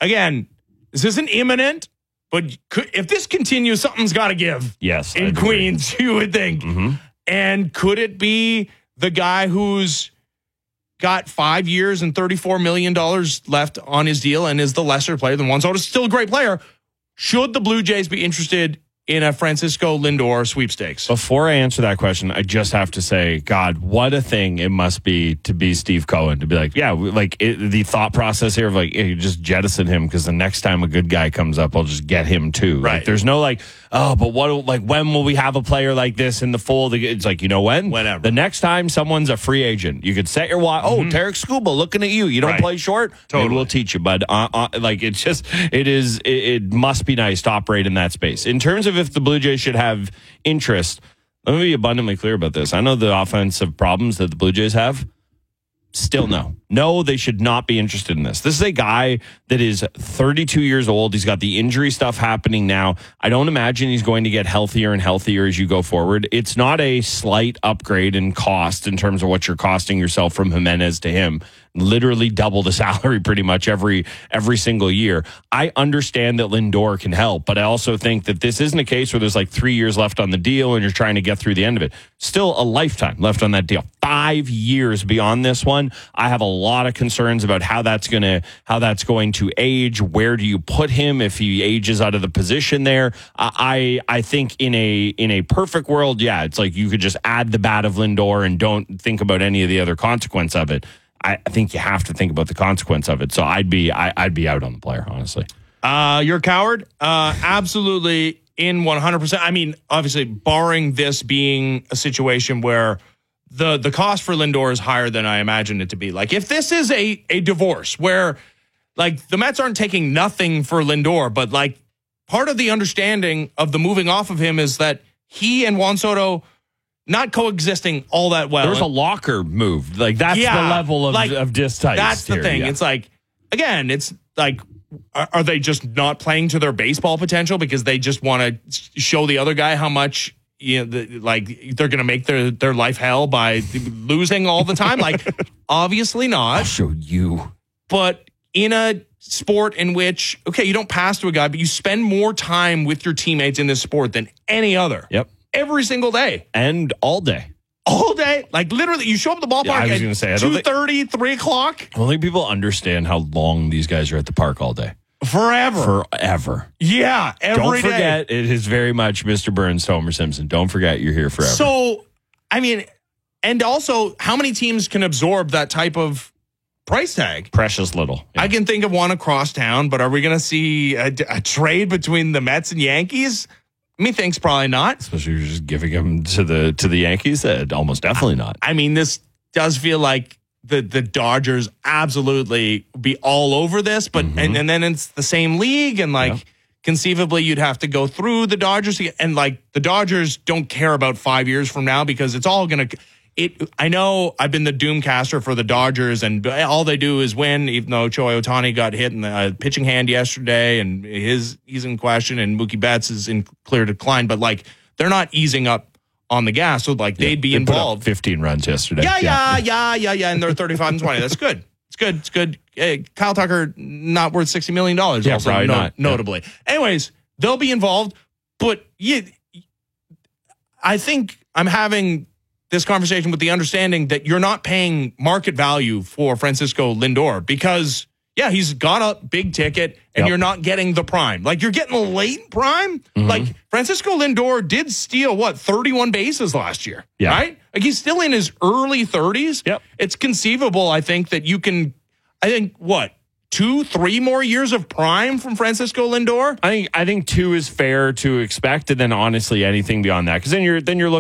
again, this isn't imminent, but if this continues, something's got to give. Yes. In Queens, you would think. Mm-hmm. And could it be the guy who's got 5 years and $34 million left on his deal and is the lesser player than Juan Soto? Still a great player. Should the Blue Jays be interested in a Francisco Lindor sweepstakes? Before I answer that question, I just have to say, God, what a thing it must be to be Steve Cohen, to be like, yeah, the thought process here of like, you just jettison him because the next time a good guy comes up, I'll just get him too. Right. Like, there's no but when will we have a player like this in the fold? It's like, you know when? Whenever. The next time someone's a free agent, you could set your watch. Oh, Tarek Scuba looking at you. You don't play short? Totally. Maybe we'll teach you. But it must be nice to operate in that space. In terms of if the Blue Jays should have interest, let me be abundantly clear about this. I know the offensive problems that the Blue Jays have. Still no. No, they should not be interested in this. This is a guy that is 32 years old. He's got the injury stuff happening now. I don't imagine he's going to get healthier and healthier as you go forward. It's not a slight upgrade in cost in terms of what you're costing yourself from Jimenez to him. Literally double the salary pretty much every single year. I understand that Lindor can help, but I also think that this isn't a case where there's like 3 years left on the deal and you're trying to get through the end of it. Still a lifetime left on that deal. 5 years beyond this one. I have a lot of concerns about how that's going to age. Where do you put him if he ages out of the position there? I think in a perfect world, yeah, it's like you could just add the bat of Lindor and don't think about any of the other consequence of it. I think you have to think about the consequence of it. So I'd be out on the player, honestly. You're a coward? Absolutely in 100%. I mean, obviously, barring this being a situation where the cost for Lindor is higher than I imagined it to be. Like, if this is a divorce where, like, the Mets aren't taking nothing for Lindor, but, like, part of the understanding of the moving off of him is that he and Juan Soto not coexisting all that well. There's a locker move. Like, that's the level of distaste. That's the thing. Yeah. It's like, again, it's like, are they just not playing to their baseball potential because they just want to show the other guy how much, they're going to make their life hell by losing all the time? Like, obviously not. I'll show you. But in a sport in which, okay, you don't pass to a guy, but you spend more time with your teammates in this sport than any other. Yep. Every single day. And all day. All day? Like, literally, you show up at the ballpark at 2:30, 3 o'clock? I don't think people understand how long these guys are at the park all day. Forever. Yeah, Don't forget, it is very much Mr. Burns, Homer Simpson. Don't forget, you're here forever. So, I mean, and also, how many teams can absorb that type of price tag? Precious little. Yeah. I can think of one across town, but are we going to see a trade between the Mets and Yankees? Methinks probably not. Especially if you're just giving them to the Yankees. Almost definitely not. I mean, this does feel like the Dodgers absolutely be all over this, but and then it's the same league, and conceivably you'd have to go through the Dodgers, and like the Dodgers don't care about 5 years from now because it's all going to. I know I've been the doomcaster for the Dodgers, and all they do is win, even though Shohei Ohtani got hit in the pitching hand yesterday, and he's in question, and Mookie Betts is in clear decline. But, like, they're not easing up on the gas, so, like, they'd be involved. Put up 15 runs yesterday. Yeah, and they're 35-20. That's good. It's good. Hey, Kyle Tucker, not worth $60 million. Yeah, also, probably not. Notably. Yeah. Anyways, they'll be involved, but I think I'm having this conversation with the understanding that you're not paying market value for Francisco Lindor because, he's got a big ticket and you're not getting the prime. Like, you're getting a late prime. Mm-hmm. Like, Francisco Lindor did steal, 31 bases last year, right? Like, he's still in his early 30s. Yep. It's conceivable, I think, that you can, 2-3 more years of prime from Francisco Lindor? I think 2 is fair to expect, and then honestly anything beyond that, because then you're looking